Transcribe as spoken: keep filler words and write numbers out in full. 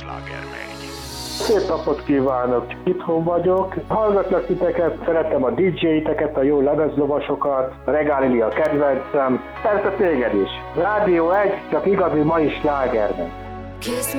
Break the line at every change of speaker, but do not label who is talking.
Slágermegy.
Szép napot kívánok! Itthon vagyok. Hallgatlak titeket, szeretem a dé dzsé-teket, a jó lemezlovasokat, a Regália a kedvencem, persze téged is. Rádió egy, csak igazi mai slágernek.
Kiss